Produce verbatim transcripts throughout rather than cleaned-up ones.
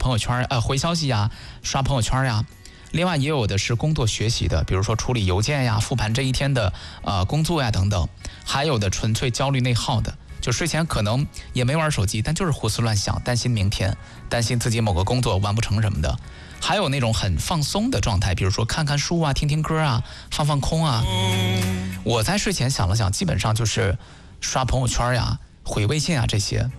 朋友圈呃回消息呀、刷朋友圈呀。另外也有的是工作学习的，比如说处理邮件呀、复盘这一天的呃工作呀等等。还有的纯粹焦虑内耗的，就睡前可能也没玩手机，但就是胡思乱想，担心明天，担心自己某个工作完不成什么的。还有那种很放松的状态，比如说看看书啊、听听歌啊、放放空啊。我在睡前想了想，基本上就是刷朋友圈呀、回微信啊这些。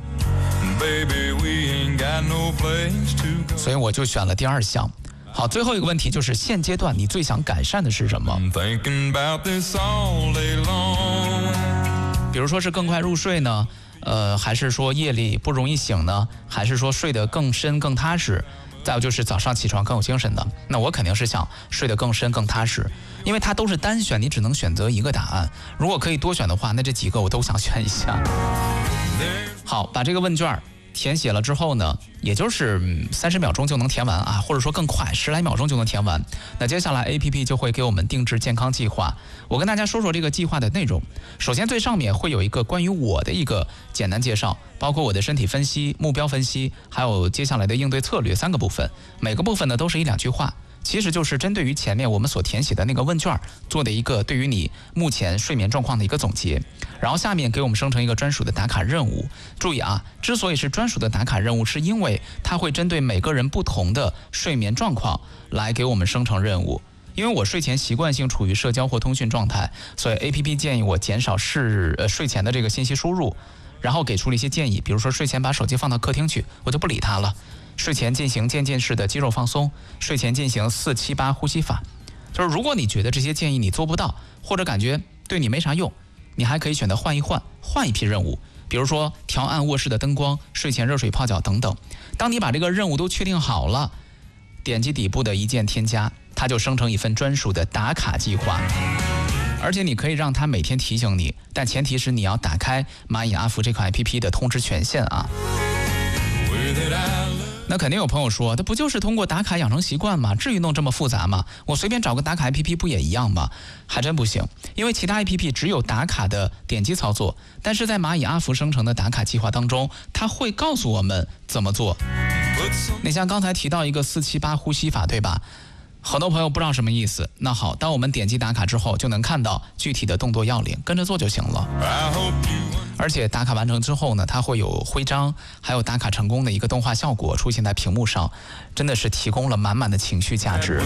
所以我就选了第二项。好，最后一个问题就是现阶段你最想改善的是什么？比如说是更快入睡呢，呃，还是说夜里不容易醒呢，还是说睡得更深更踏实？再有就是早上起床更有精神的。那我肯定是想睡得更深更踏实，因为它都是单选，你只能选择一个答案。如果可以多选的话，那这几个我都想选一下。好，把这个问卷填写了之后呢，也就是三十秒钟就能填完啊，或者说更快，十来秒钟就能填完。那接下来 A P P 就会给我们定制健康计划。我跟大家说说这个计划的内容。首先最上面会有一个关于我的一个简单介绍，包括我的身体分析、目标分析，还有接下来的应对策略三个部分。每个部分呢都是一两句话，其实就是针对于前面我们所填写的那个问卷做的一个对于你目前睡眠状况的一个总结。然后下面给我们生成一个专属的打卡任务。注意啊，之所以是专属的打卡任务，是因为它会针对每个人不同的睡眠状况来给我们生成任务。因为我睡前习惯性处于社交或通讯状态，所以 A P P 建议我减少是呃睡前的这个信息输入，然后给出了一些建议，比如说睡前把手机放到客厅去，我就不理它了。睡前进行渐进式的肌肉放松，睡前进行四七八呼吸法。就是如果你觉得这些建议你做不到，或者感觉对你没啥用，你还可以选择换一换，换一批任务，比如说调暗卧室的灯光、睡前热水泡脚等等。当你把这个任务都确定好了，点击底部的一键添加，它就生成一份专属的打卡计划。而且你可以让它每天提醒你，但前提是你要打开蚂蚁阿福这款 A P P 的通知权限啊。那肯定有朋友说，这不就是通过打卡养成习惯吗？至于弄这么复杂吗？我随便找个打卡 A P P 不也一样吗？还真不行，因为其他 A P P 只有打卡的点击操作，但是在蚂蚁阿福生成的打卡计划当中，它会告诉我们怎么做。你像刚才提到一个四七八呼吸法，对吧？很多朋友不知道什么意思。那好，当我们点击打卡之后，就能看到具体的动作要领，跟着做就行了。而且打卡完成之后呢，它会有徽章，还有打卡成功的一个动画效果出现在屏幕上，真的是提供了满满的情绪价值。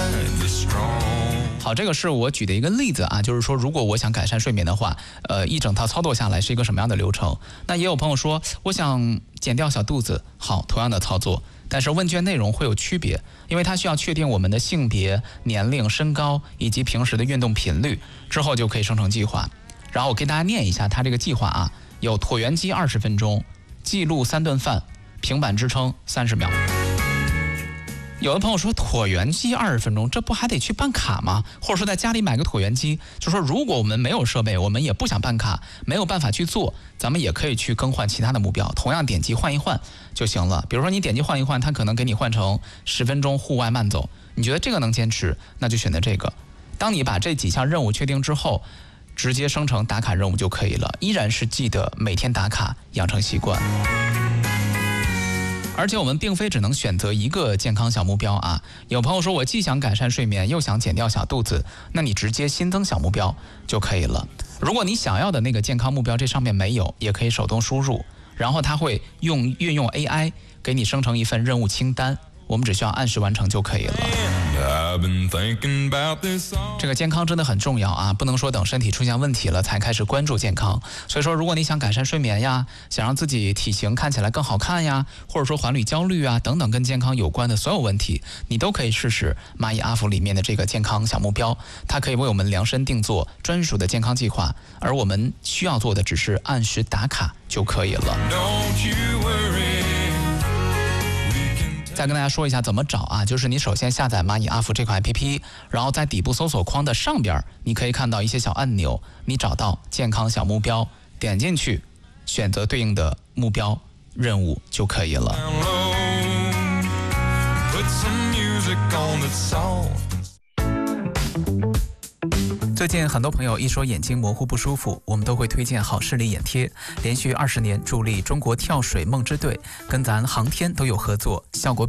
好，这个是我举的一个例子啊，就是说如果我想改善睡眠的话，呃，一整套操作下来是一个什么样的流程？那也有朋友说，我想减掉小肚子，好，同样的操作。但是问卷内容会有区别，因为它需要确定我们的性别、年龄、身高以及平时的运动频率，之后就可以生成计划。然后我给大家念一下它这个计划啊，有椭圆机二十分钟，记录三顿饭，平板支撑三十秒。有的朋友说椭圆机二十分钟，这不还得去办卡吗？或者说在家里买个椭圆机，就说如果我们没有设备，我们也不想办卡，没有办法去做，咱们也可以去更换其他的目标，同样点击换一换就行了。比如说你点击换一换，它可能给你换成十分钟户外慢走，你觉得这个能坚持，那就选择这个。当你把这几项任务确定之后，直接生成打卡任务就可以了，依然是记得每天打卡，养成习惯。而且我们并非只能选择一个健康小目标啊，有朋友说我既想改善睡眠，又想减掉小肚子，那你直接新增小目标就可以了。如果你想要的那个健康目标这上面没有，也可以手动输入，然后它会用运用 A I 给你生成一份任务清单，我们只需要按时完成就可以了。这个健康真的很重要啊，不能说等身体出现问题了才开始关注健康。所以说如果你想改善睡眠呀，想让自己体型看起来更好看呀，或者说缓解焦虑啊等等跟健康有关的所有问题，你都可以试试蚂蚁阿福里面的这个健康小目标，它可以为我们量身定做专属的健康计划，而我们需要做的只是按时打卡就可以了。再跟大家说一下怎么找啊，就是你首先下载蚂蚁阿福这款 A P P， 然后在底部搜索框的上边你可以看到一些小按钮，你找到健康小目标，点进去选择对应的目标任务就可以了。最近很多朋友一说眼睛模糊不舒服，我们都会推荐好视力眼贴，连续二十年助力中国跳水梦之队，跟咱航天都有合作，效果